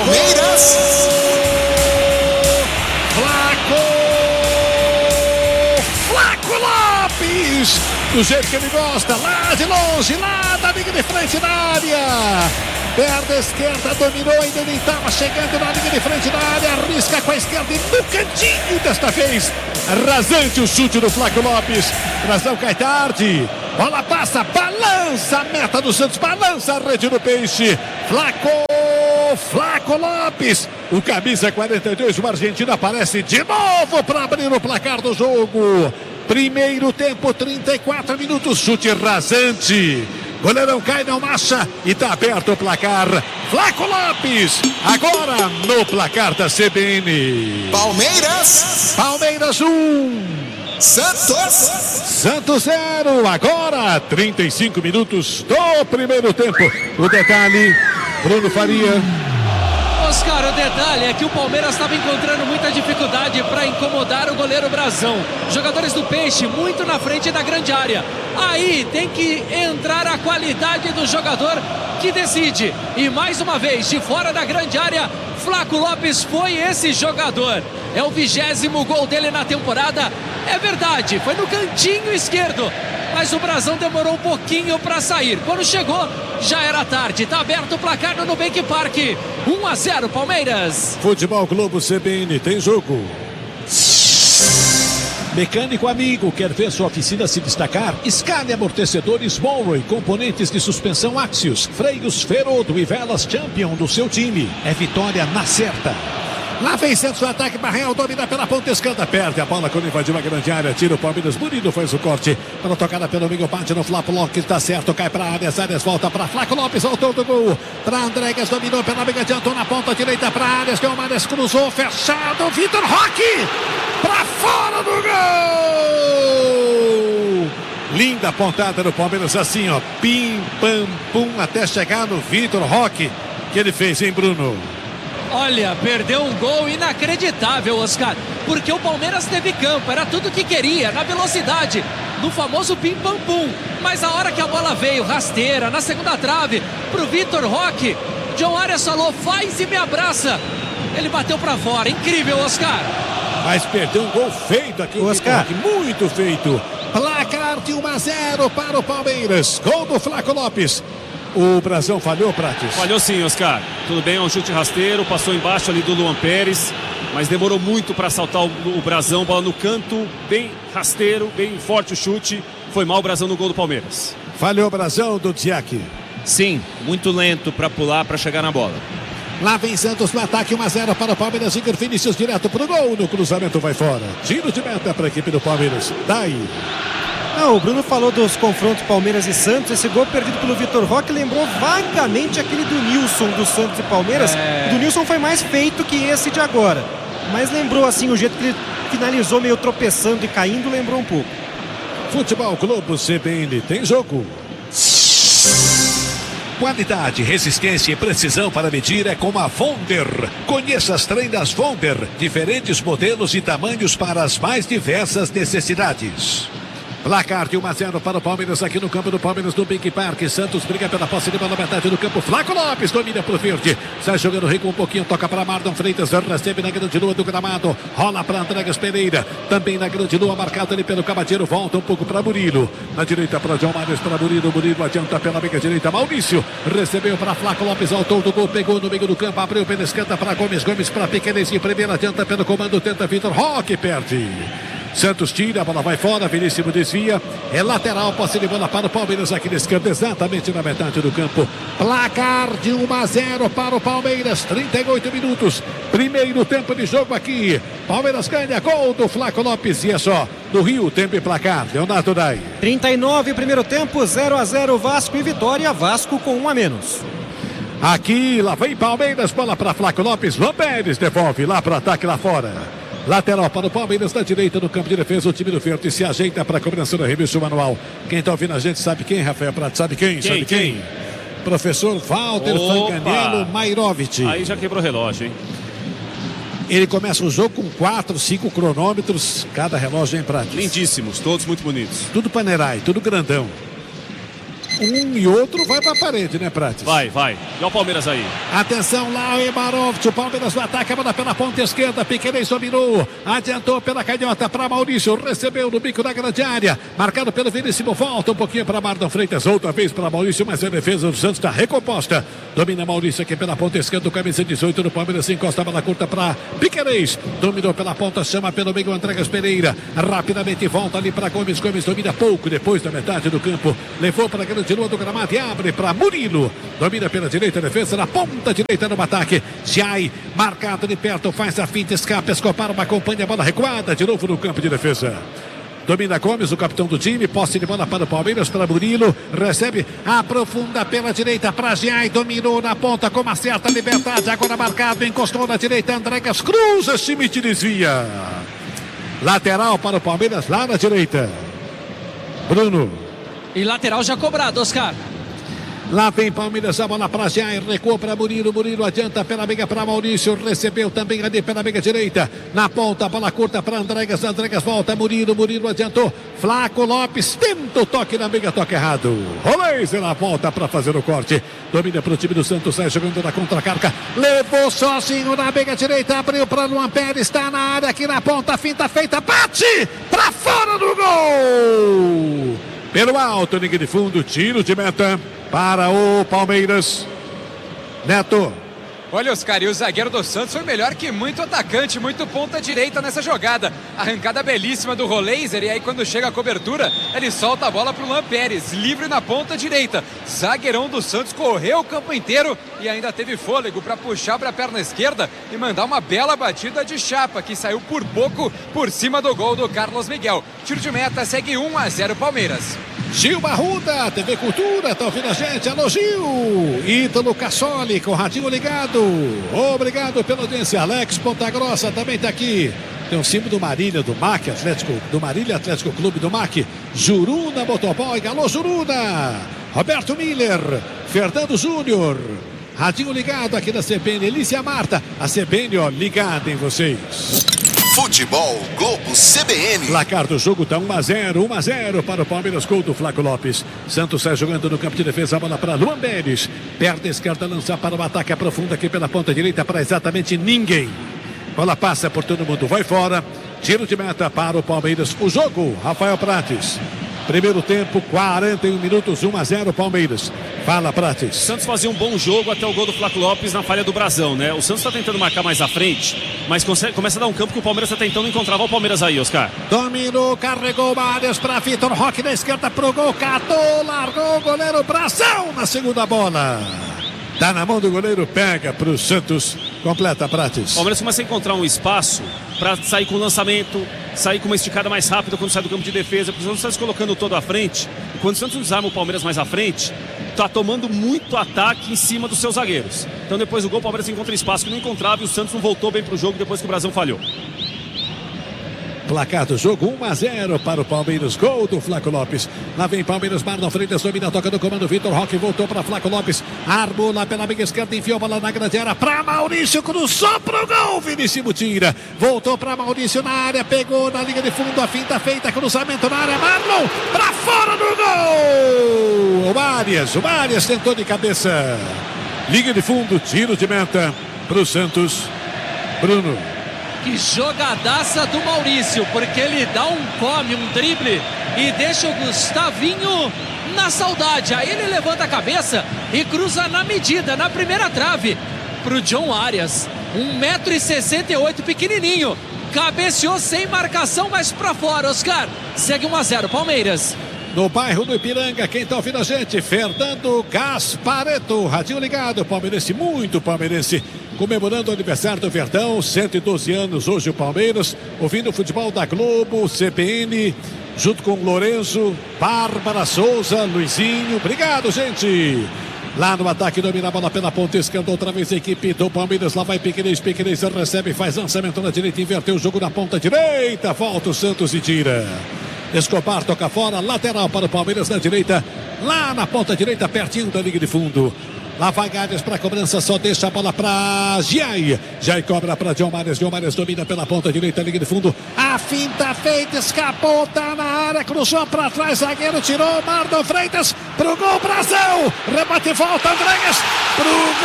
Palmeiras. Flaco Lopes, do jeito que ele gosta, lá de longe, lá da linha de frente da área. Perna esquerda, dominou, ainda ele estava chegando na linha de frente da área, arrisca com a esquerda e no cantinho desta vez. Rasante o chute do Flaco Lopes. Brazão cai tarde. Bola passa, balança a meta do Santos, balança a rede do Peixe. Flaco Lopes, o camisa 42, o argentino aparece de novo para abrir o placar do jogo. Primeiro tempo, 34 minutos, chute rasante. Goleirão cai, não marcha e tá aberto o placar. Flaco Lopes, agora no placar da CBN. Palmeiras 1. Santos 0, agora 35 minutos do primeiro tempo. O detalhe, Bruno Faria. Oscar, o detalhe é que o Palmeiras estava encontrando muita dificuldade para incomodar o goleiro Brazão. Jogadores do Peixe muito na frente da grande área. Aí tem que entrar a qualidade do jogador que decide. E mais uma vez, de fora da grande área, Flaco Lopes foi esse jogador. É o 20º gol dele na temporada. É verdade, foi no cantinho esquerdo, mas o Brazão demorou um pouquinho para sair. Quando chegou, já era tarde. Tá aberto o placar no Nubank Park. 1-0 Palmeiras. Futebol Globo CBN, tem jogo. Mecânico amigo, quer ver sua oficina se destacar? Escale amortecedores Monroe, componentes de suspensão Axios, freios Ferodo e velas Champion do seu time. É vitória na certa. Lá vem Santos no ataque, Barreal domina pela ponta esquerda, perde a bola quando invadiu a grande área, tira o Palmeiras, Murilo faz o corte, para tocada pelo Miguel, bate no Flaco Lopes, tá certo, cai para Arias volta para Flaco Lopes, voltou do gol, para Andréguez, dominou pela amiga, adiantou na ponta direita para Arias, que o Arias cruzou, fechado, Vitor Roque, para fora do gol! Linda pontada do Palmeiras, assim ó, pim, pam, pum, até chegar no Vitor Roque, que ele fez, hein, Bruno? Olha, perdeu um gol inacreditável, Oscar, porque o Palmeiras teve campo, era tudo que queria, na velocidade, no famoso pim-pam-pum. Mas a hora que a bola veio, rasteira, na segunda trave, pro Vitor Roque, John Arias falou, faz e me abraça. Ele bateu pra fora, incrível, Oscar. Mas perdeu um gol feito aqui, Oscar. Vitor Roque, muito feito. Placar de 1-0 para o Palmeiras, gol do Flaco Lopes. O Brazão falhou, Prates? Falhou sim, Oscar. Tudo bem, é um chute rasteiro, passou embaixo ali do Luan Pérez, mas demorou muito para saltar o Brazão, bola no canto, bem rasteiro, bem forte o chute. Foi mal o Brazão no gol do Palmeiras. Falhou o Brazão do Dziak. Sim, muito lento para pular, para chegar na bola. Lá vem Santos no ataque, 1-0 para o Palmeiras. Igor Vinícius direto para o gol, no cruzamento vai fora. Tiro de meta para a equipe do Palmeiras. Daí. O Bruno falou dos confrontos Palmeiras e Santos. Esse gol perdido pelo Vitor Roque lembrou vagamente aquele do Nilson do Santos e Palmeiras. O do Nilson foi mais feito que esse de agora, mas lembrou assim o jeito que ele finalizou, meio tropeçando e caindo, lembrou um pouco. Futebol Globo CBN, tem jogo. Qualidade, resistência e precisão para medir é com a Vonder. Conheça as treinas Vonder, diferentes modelos e tamanhos para as mais diversas necessidades. Placar de 1-0 para o Palmeiras aqui no campo do Palmeiras do Big Park. Santos briga pela posse de bola na metade do campo. Flaco Lopes domina pro verde. Sai jogando rico um pouquinho. Toca para Marlon Freitas. Recebe na grande lua do gramado. Rola para Andréguez Pereira. Também na grande lua. Marcado ali pelo Cavadeiro. Volta um pouco para Murilo. Na direita para John Marius. Para Murilo. Murilo adianta pela meia direita. Maurício. Recebeu para Flaco Lopes. Autor do gol. Pegou no meio do campo. Abriu pela esquerda para Gomes. Gomes para Pequenezinho. Primeiro adianta pelo comando. Tenta Vitor Roque. Perde. Santos tira, a bola vai fora, Vinícius desvia, é lateral, posse de bola para o Palmeiras aqui na esquerda, exatamente na metade do campo. Placar de 1-0 para o Palmeiras, 38 minutos, primeiro tempo de jogo aqui. Palmeiras ganha, gol do Flaco Lopes e é só do Rio, tempo e placar. Leonardo Dai. 39 primeiro tempo, 0-0 Vasco e Vitória, Vasco com 1 a menos. Aqui, lá vem Palmeiras, bola para Flaco Lopes, Luan Pérez devolve lá para o ataque lá fora. Lateral para o Palmeiras, na direita do campo de defesa, o time do Verde se ajeita para a cobrança do arremesso manual. Quem está ouvindo a gente sabe quem, Rafael Prato? Sabe quem? Sabe quem? Professor Walter Fanganello Mairovic. Aí já quebrou o relógio, hein? Ele começa o jogo com 4, 5 cronômetros, cada relógio em prática. Lindíssimos, todos muito bonitos. Tudo Panerai, tudo grandão. Um e outro vai pra parede, né, Prates? Vai. E olha o Palmeiras aí. Atenção lá, o Emarovski. O Palmeiras no ataque, a bola pela ponta esquerda. Piquerez dominou, adiantou pela canhota para Maurício. Recebeu no bico da grande área. Marcado pelo Vinícius. Volta um pouquinho para Marlon Freitas. Outra vez para Maurício, mas a defesa do Santos está recomposta. Domina Maurício aqui pela ponta esquerda. O camisa 18 do Palmeiras se encosta a bola curta para Piquerez. Dominou pela ponta, chama pelo meio Andreas Pereira. Rapidamente volta ali para Gomes. Gomes domina pouco depois da metade do campo. Levou para a grande lua do gramado e abre para Murilo. Domina pela direita, defesa na ponta direita no ataque. Giai, marcado de perto, faz a finta, escapa, Escobar, uma acompanha a bola recuada de novo no campo de defesa. Domina Gomes, o capitão do time, posse de bola para o Palmeiras, para Murilo, recebe, aprofunda pela direita para Giai, dominou na ponta com uma certa liberdade, agora marcado, encostou na direita, Andreas cruza, Schmidt desvia. Lateral para o Palmeiras, lá na direita. Bruno. E lateral já cobrado, Oscar. Lá vem Palmeiras, a bola para Jair, recuou para Murilo, Murilo adianta pela meia para Maurício, recebeu também ali pela meia direita, na ponta, bola curta para Andreas, Andreas volta, Murilo adiantou, Flaco Lopes tenta o toque na meia, toque errado, Rolês na volta para fazer o corte, domina para o time do Santos, sai jogando na contracarga, levou sozinho na meia direita, abriu para Luan Pérez, está na área aqui na ponta, finta feita, bate para fora do gol! Pelo alto, linha de fundo, tiro de meta para o Palmeiras. Neto. Olha, Oscar, e o zagueiro do Santos foi melhor que muito atacante, muito ponta direita nessa jogada. Arrancada belíssima do Roleiser, e aí quando chega a cobertura, ele solta a bola para o Luan Pérez, livre na ponta direita. Zagueirão do Santos correu o campo inteiro e ainda teve fôlego para puxar para a perna esquerda e mandar uma bela batida de chapa, que saiu por pouco por cima do gol do Carlos Miguel. Tiro de meta, segue 1-0 Palmeiras. Gil Barruda, TV Cultura, tá ouvindo a gente? Alô, Gil! Ítalo Cassoli, com o radinho ligado. Obrigado pela audiência. Alex Ponta Grossa também tá aqui. Tem um símbolo do Marília, do MAC, do Marília Atlético Clube do MAC. Juruna Motoboy, alô, Juruna! Roberto Miller, Fernando Júnior. Radinho ligado aqui da CBN. Elícia Marta, a CBN, ó, ligada em vocês. Futebol Globo CBN. Placar do jogo tá 1-0 para o Palmeiras, gol do Flaco Lopes. Santos sai jogando no campo de defesa, a bola para Luan Pérez. Perna esquerda, lança para o ataque, aprofunda aqui pela ponta direita para exatamente ninguém. Bola passa por todo mundo, vai fora. Tiro de meta para o Palmeiras. O jogo, Rafael Prates. Primeiro tempo, 41 minutos, 1-0 Palmeiras. Fala, Prates. Santos fazia um bom jogo até o gol do Flaco Lopes na falha do Brasão, né? O Santos está tentando marcar mais à frente, mas começa a dar um campo que o Palmeiras está tentando encontrar. O Palmeiras aí, Oscar. Dominou, carregou Marius para Vitor Roque na esquerda pro gol, catou, largou o goleiro Brasão na segunda bola. Tá na mão do goleiro, pega pro Santos, completa, Prates. O Palmeiras começa a encontrar um espaço para sair com o lançamento, sair com uma esticada mais rápida quando sai do campo de defesa, porque o Santos está se colocando todo à frente, e quando o Santos desarma o Palmeiras mais à frente, está tomando muito ataque em cima dos seus zagueiros. Então depois do gol o Palmeiras encontra espaço que não encontrava e o Santos não voltou bem pro jogo depois que o Brasão falhou. Placar do jogo 1-0 para o Palmeiras, gol do Flaco Lopes. Lá vem Palmeiras, Marlon Freitas, domina a toca do comando, Vitor Roque voltou para Flaco Lopes, armou lá pela meia esquerda, enfiou a bola na grande área para Maurício, cruzou pro gol, Vinícius tira, voltou para Maurício na área, pegou na linha de fundo, a finta feita, cruzamento na área, Marlon para fora do gol. O Marias tentou de cabeça, linha de fundo, tiro de meta para o Santos. Bruno. Que jogadaça do Maurício, porque ele dá um come, um drible e deixa o Gustavinho na saudade. Aí ele levanta a cabeça e cruza na medida, na primeira trave, pro John Arias. 1,68 m, pequenininho. Cabeceou sem marcação, mas pra fora, Oscar. Segue 1-0 Palmeiras. No bairro do Ipiranga, quem tá ouvindo a gente? Fernando Gaspareto, radinho ligado, palmeirense, muito palmeirense, comemorando o aniversário do Verdão, 112 anos hoje o Palmeiras, ouvindo o futebol da Globo, CBN, junto com Lorenzo, Bárbara Souza, Luizinho, obrigado, gente! Lá no ataque, domina a bola pela ponta esquerda, outra vez a equipe do Palmeiras, lá vai Piquerez recebe, faz lançamento na direita, inverteu o jogo na ponta direita, volta o Santos e tira. Escobar toca fora, lateral para o Palmeiras na direita, lá na ponta direita, pertinho da linha de fundo. Lá vai Gades para cobrança, só deixa a bola para Giai. Giai cobra para Diomares. Diomares domina pela ponta direita, linha de fundo. A finta feita, escapou, tá na área, cruzou para trás, zagueiro tirou, Marlon Freitas pro gol, Brasil. Rebate e volta, Andréas pro gol.